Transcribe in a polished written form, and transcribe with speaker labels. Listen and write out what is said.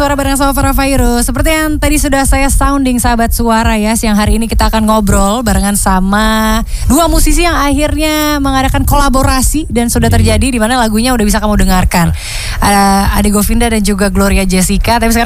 Speaker 1: Suara bareng sama Farah Fairuz. Seperti yang tadi sudah saya sounding sahabat suara ya, siang hari ini kita akan ngobrol barengan sama dua musisi yang akhirnya mengadakan kolaborasi dan sudah terjadi di mana lagunya udah bisa kamu dengarkan. Ada Ade Govinda dan juga Gloria Jessica. Tapi sekarang